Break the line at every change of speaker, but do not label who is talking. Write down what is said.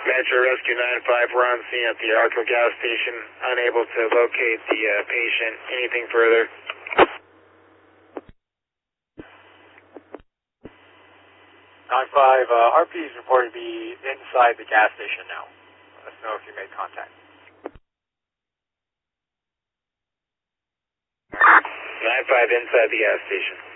Metro Rescue 9-5, we're on scene at the Arco gas station, unable to locate the patient. Anything further?
9-5, RP is reported to be inside the gas station now. Let us know if you made contact.
9-5 inside the gas station.